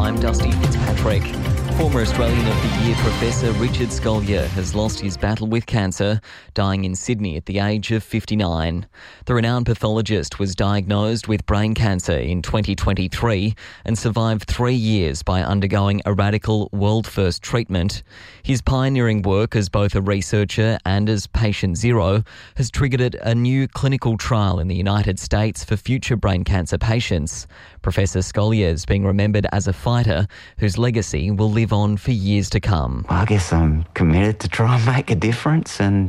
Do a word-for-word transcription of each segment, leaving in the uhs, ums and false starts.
I'm Dusty Fitzpatrick. Former Australian of the Year Professor Richard Scolyer has lost his battle with cancer, dying in Sydney at the age of fifty-nine. The renowned pathologist was diagnosed with brain cancer in twenty twenty-three and survived three years by undergoing a radical world-first treatment. His pioneering work as both a researcher and as patient zero has triggered a new clinical trial in the United States for future brain cancer patients. Professor Scolyer is being remembered as a fighter whose legacy will live on for years to come. Well, I guess I'm committed to try and make a difference, and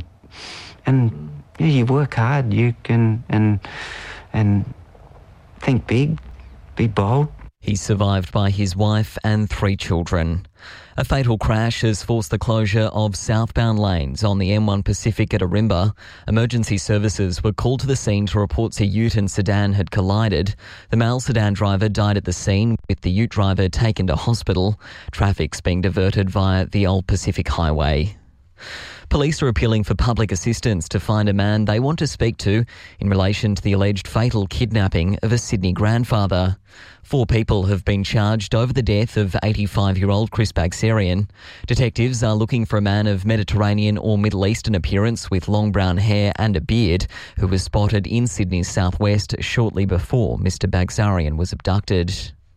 and yeah, you work hard, you can and and think big, be bold. He's survived by his wife and three children. A fatal crash has forced the closure of southbound lanes on the M one Pacific at Ourimbah. Emergency services were called to the scene to report a ute and sedan had collided. The male sedan driver died at the scene, with the ute driver taken to hospital. Traffic's being diverted via the Old Pacific Highway. Police are appealing for public assistance to find a man they want to speak to in relation to the alleged fatal kidnapping of a Sydney grandfather. Four people have been charged over the death of eighty-five-year-old Chris Bagsarian. Detectives are looking for a man of Mediterranean or Middle Eastern appearance with long brown hair and a beard who was spotted in Sydney's southwest shortly before Mister Bagsarian was abducted.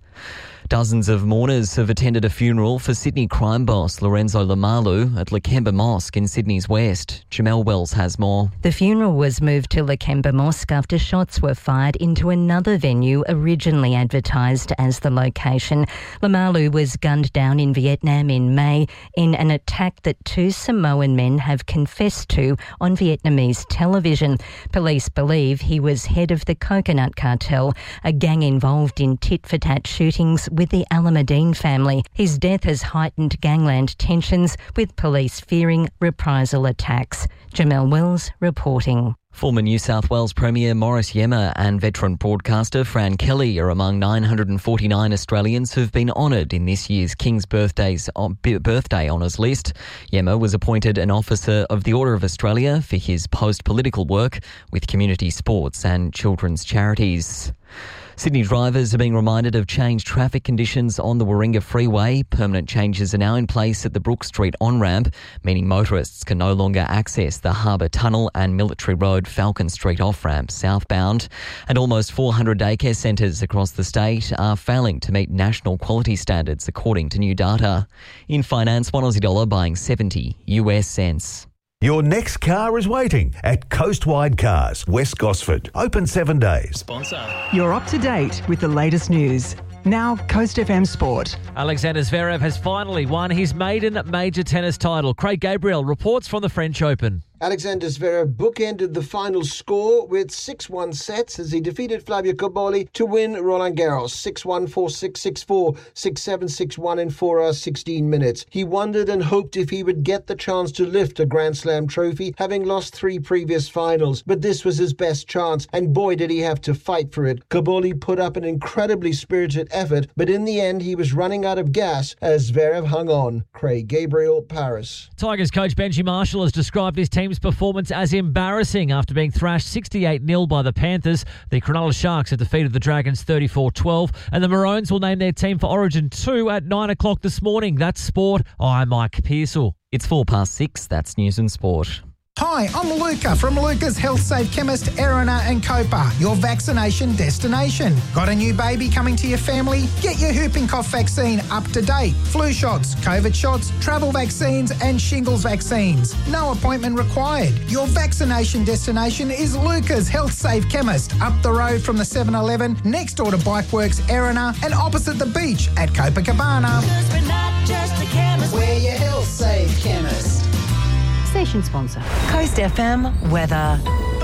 Dozens of mourners have attended a funeral for Sydney crime boss Lorenzo Lamalu at Lakemba Mosque in Sydney's west. Jamel Wells has more. The funeral was moved to Lakemba Mosque after shots were fired into another venue originally advertised as the location. Lamalu was gunned down in Vietnam in May in an attack that two Samoan men have confessed to on Vietnamese television. Police believe he was head of the Coconut Cartel, a gang involved in tit-for-tat shootings with the Alameddine family. His death has heightened gangland tensions, with police fearing reprisal attacks. Jamel Wells reporting. Former New South Wales Premier Morris Yema and veteran broadcaster Fran Kelly are among nine hundred forty-nine Australians who've been honoured in this year's King's Birthday's Birthday Honours list. Yema was appointed an Officer of the Order of Australia for his post-political work with community sports and children's charities. Sydney drivers are being reminded of changed traffic conditions on the Warringah Freeway. Permanent changes are now in place at the Brook Street on-ramp, meaning motorists can no longer access the Harbour Tunnel and Military Road Falcon Street off-ramp southbound. And almost four hundred daycare centres across the state are failing to meet national quality standards, according to new data. In finance, one Aussie dollar buying seventy U S cents. Your next car is waiting at Coastwide Cars, West Gosford. Open seven days. Sponsor. You're up to date with the latest news. Now, Coast F M Sport. Alexander Zverev has finally won his maiden major tennis title. Craig Gabriel reports from the French Open. Alexander Zverev bookended the final score with six one sets as he defeated Flavio Cobolli to win Roland Garros six one, four six, six four, six seven, six one in four hours sixteen minutes. He wondered and hoped if he would get the chance to lift a Grand Slam trophy, having lost three previous finals, but this was his best chance, and boy did he have to fight for it. Cobolli put up an incredibly spirited effort, but in the end he was running out of gas as Zverev hung on. Craig Gabriel, Paris. Tigers coach Benji Marshall has described his team's performance as embarrassing after being thrashed sixty-eight nil by the Panthers. The Cronulla Sharks have defeated the Dragons thirty-four twelve, and the Maroons will name their team for Origin two at nine o'clock this morning. That's sport. I'm Mike Pearsall. It's four past six. That's news and sport. Hi, I'm Luca from Luca's Health Safe Chemist, Erina and Copa, your vaccination destination. Got a new baby coming to your family? Get your whooping cough vaccine up to date. Flu shots, COVID shots, travel vaccines and shingles vaccines. No appointment required. Your vaccination destination is Luca's Health Safe Chemist, up the road from the seven eleven, next door to Bikeworks, Erina, and opposite the beach at Copacabana. Because we're not just a chemist, we're your Health Safe Chemist. Station sponsor. Coast F M weather.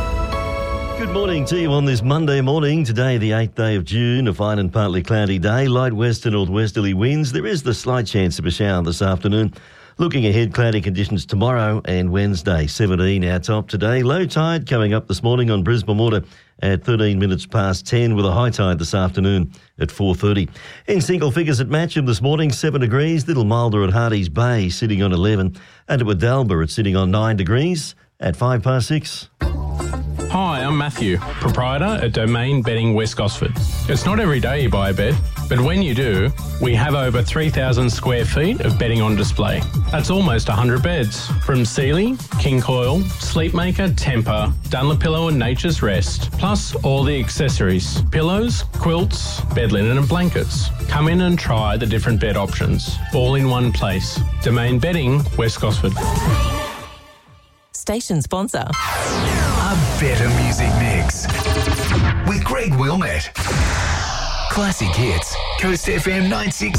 Good morning to you on this Monday morning. Today, the eighth day of June, a fine and partly cloudy day. Light west to northwesterly winds. There is the slight chance of a shower this afternoon. Looking ahead, cloudy conditions tomorrow and Wednesday. seventeen our top today. Low tide coming up this morning on Brisbane Water at thirteen minutes past ten, with a high tide this afternoon at four thirty. In single figures at Matcham this morning, seven degrees. Little milder at Hardy's Bay, sitting on eleven. And at Wadalba, it's sitting on nine degrees at five past six. Hi, I'm Matthew, proprietor at Domain Bedding West Gosford. It's not every day you buy a bed, but when you do, we have over three thousand square feet of bedding on display. That's almost one hundred beds, from Sealy, King Coil, Sleepmaker, Tempur, Dunlopillow and Nature's Rest, plus all the accessories, pillows, quilts, bed linen and blankets. Come in and try the different bed options, all in one place. Domain Bedding, West Gosford. Station sponsor. A better music mix with Greg Wilmette. Classic hits, Coast F M ninety-six.